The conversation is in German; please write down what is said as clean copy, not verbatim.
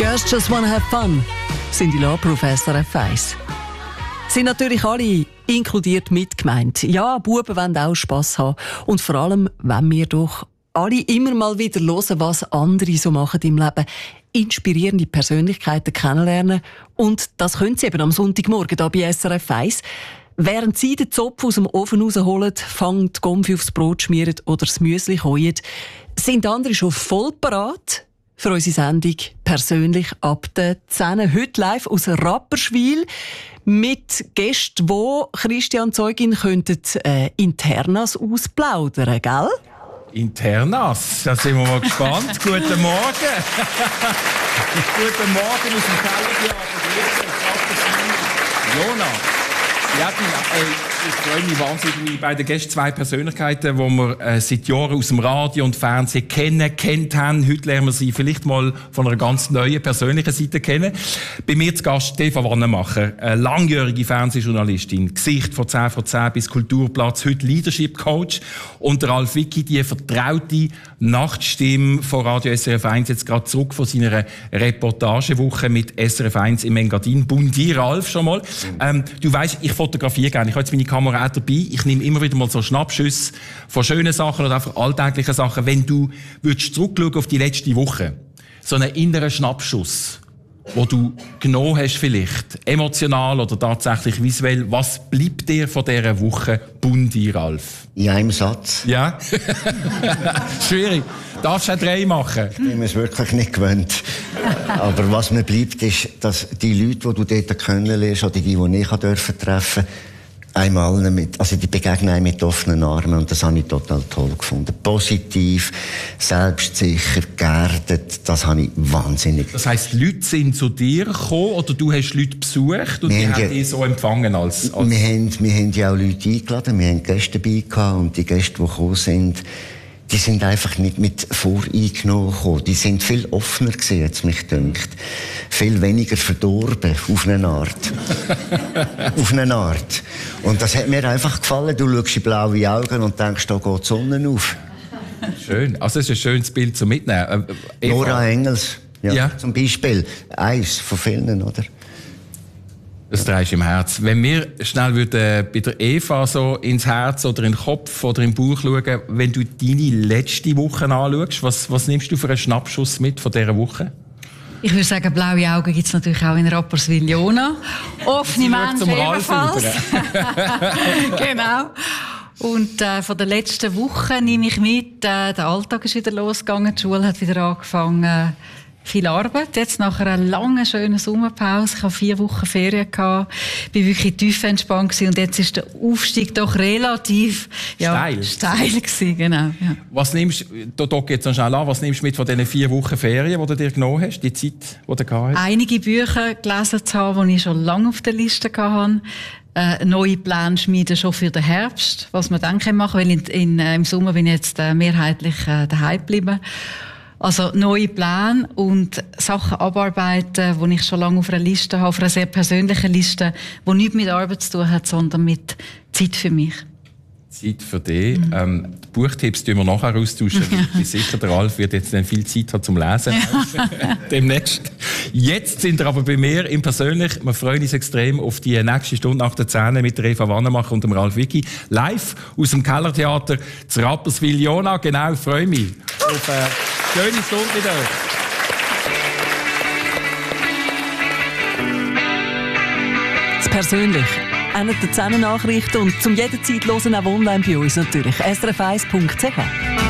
Girls Just Wanna Have Fun, Cindy Lauper auf SRF 1. Sind natürlich alle inkludiert mitgemeint. Ja, Buben wollen auch Spass haben. Und vor allem, wenn wir doch alle immer mal wieder hören, was andere so machen im Leben, inspirierende Persönlichkeiten kennenlernen. Und das können sie eben am Sonntagmorgen hier bei SRF 1. Während sie den Zopf aus dem Ofen rausholen, fangen die Gomfi aufs Brot schmieren oder das Müsli kochen, sind andere schon voll parat für unsere Sendung «Persönlich ab den 10». Heute live aus Rapperswil mit Gästen, die Christian Zeugin könnten Internas ausplaudern, gell? Internas, da sind wir mal gespannt. Guten Morgen. Guten Morgen aus dem Kellertheater. Jona. Ja, ich freue mich wahnsinnig bei den Gästen, zwei Persönlichkeiten, die wir seit Jahren aus dem Radio und Fernsehen kennt haben. Heute lernen wir sie vielleicht mal von einer ganz neuen persönlichen Seite kennen. Bei mir zu Gast Eva Wannemacher, eine langjährige Fernsehjournalistin, Gesicht von 10 vor 10 bis Kulturplatz, heute Leadership Coach. Und der Ralf Wicki, die vertraute Nachtstimme von Radio SRF 1, jetzt gerade zurück von seiner Reportagewoche mit SRF 1 im Engadin. Bundi, Ralf, schon mal. Du weisst, ich fotografiere gerne. Ich habe jetzt meine Kamera auch dabei. Ich nehme immer wieder mal so Schnappschüsse von schönen Sachen oder einfach alltäglichen Sachen. Wenn du würdest zurückschauen auf die letzte Woche, so einen inneren Schnappschuss, wo du genommen hast vielleicht, emotional oder tatsächlich visuell, was bleibt dir von dieser Woche, Bundi, Ralf? In einem Satz. Ja? Schwierig. Darfst du auch 3 machen? Ich bin es wirklich nicht gewöhnt. Aber was mir bleibt, ist, dass die Leute, die du dort kennenlernst, oder die ich treffen durfte, einmal die begegnen mit offenen Armen, und das habe ich total toll gefunden. Positiv, selbstsicher, geerdet, das habe ich wahnsinnig. Das heisst, Leute sind zu dir gekommen oder du hast Leute besucht und die haben dich so empfangen als... Wir haben ja auch Leute eingeladen, wir haben Gäste dabei gehabt, und die Gäste, die gekommen sind, die sind einfach nicht mit voreingenommen gekommen. Die sind viel offener gewesen, jetzt mich dünkt. Viel weniger verdorben, auf eine Art. Auf eine Art. Und das hat mir einfach gefallen. Du schaust in blaue Augen und denkst, da geht die Sonne auf. Schön. Also, das ist ein schönes Bild zum Mitnehmen. Nora Engels, ja. Zum Beispiel. Eins von vielen, oder? Das trägst du im Herz. Wenn wir schnell bei der Eva so ins Herz oder in den Kopf oder im Bauch schauen, wenn du deine letzte Woche anschaust, was nimmst du für einen Schnappschuss mit von dieser Woche? Ich würde sagen, blaue Augen gibt es natürlich auch in Rapperswil-Jona. Offene Menschen ebenfalls. Genau. Und von der letzten Woche nehme ich mit, der Alltag ist wieder losgegangen, die Schule hat wieder angefangen. Viel Arbeit, jetzt nach einer langen, schönen Sommerpause. Ich hatte 4 Wochen Ferien gehabt, bin wirklich tief entspannt gewesen, und jetzt ist der Aufstieg doch relativ steil gewesen, genau. Ja. Was nimmst du, da jetzt noch schnell an, was nimmst du mit von diesen 4 Wochen Ferien, die du dir genommen hast, die Zeit, die du gehabt hast? Einige Bücher gelesen zu haben, die ich schon lange auf der Liste hatte. Neue Pläne schmieden schon für den Herbst, was man dann machen kann, weil im Sommer bin ich jetzt mehrheitlich daheim geblieben. Also neue Pläne und Sachen abarbeiten, die ich schon lange auf einer Liste habe, auf einer sehr persönlichen Liste, die nichts mit Arbeit zu tun hat, sondern mit Zeit für mich. Zeit für dich. Die Buchtipps tun wir nachher austauschen. Ich bin sicher, der Ralf wird jetzt dann viel Zeit haben zum Lesen. Demnächst. Jetzt sind wir aber bei mir im Persönlich. Wir freuen uns extrem auf die nächste Stunde nach der 10 mit der Eva Wannemacher und dem Ralf Wicki. Live aus dem Kellertheater zu Rapperswil-Jona. Genau, freue mich auf eine schöne Stunde mit euch. Das Persönlich. Einer der 10 Nachrichten und zum jederzeit hören auch online bei uns natürlich. srf1.ch